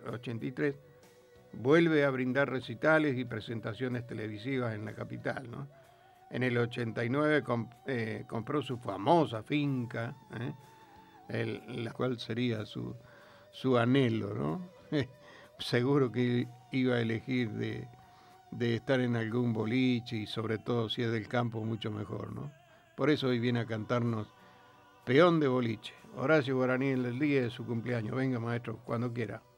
83, vuelve a brindar recitales y presentaciones televisivas en la capital, ¿no? En el 89 compró su famosa finca, la cual sería su anhelo, ¿no? Seguro que iba a elegir de estar en algún boliche y sobre todo si es del campo mucho mejor, ¿no? Por eso hoy viene a cantarnos Peón de Boliche, Horacio Guaraní, en el día de su cumpleaños. Venga, maestro, cuando quiera.